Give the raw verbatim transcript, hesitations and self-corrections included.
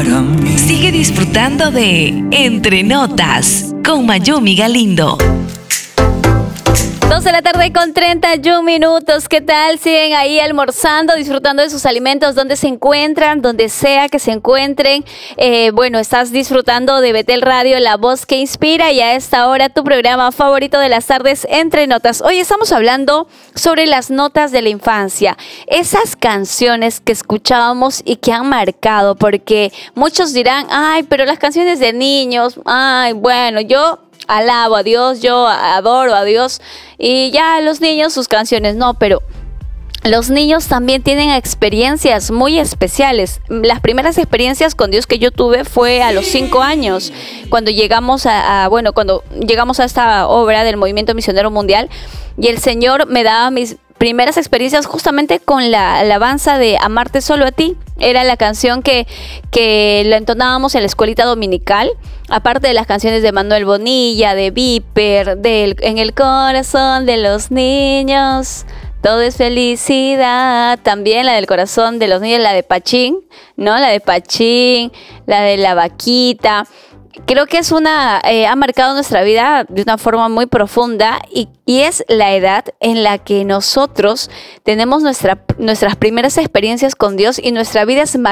para mí. Sigue disfrutando de Entre Notas con Mayumi Galindo. dos de la tarde con treinta y un minutos. ¿Qué tal? Siguen ahí almorzando, disfrutando de sus alimentos, donde se encuentran, donde sea que se encuentren. Eh, bueno, estás disfrutando de Betel Radio, la voz que inspira, y a esta hora tu programa favorito de las tardes, Entre Notas. Hoy estamos hablando sobre las notas de la infancia. Esas canciones que escuchábamos y que han marcado, porque muchos dirán, ay, pero las canciones de niños, ay, bueno, yo alabo a Dios, yo adoro a Dios, y ya los niños sus canciones, no, pero los niños también tienen experiencias muy especiales. Las primeras experiencias con Dios que yo tuve fue a los cinco años, cuando llegamos a, a bueno, cuando llegamos a esta obra del Movimiento Misionero Mundial, y el Señor me daba mis primeras experiencias justamente con la alabanza de Amarte Solo a Ti. Era la canción que, que la entonábamos en la escuelita dominical, aparte de las canciones de Manuel Bonilla, de Viper, de En el corazón de los niños todo es felicidad. También la del corazón de los niños, la de Pachín, ¿no? La de Pachín, la de la vaquita. Creo que es una, eh, ha marcado nuestra vida de una forma muy profunda, y, y es la edad en la que nosotros tenemos nuestra, nuestras primeras experiencias con Dios, y nuestra vida es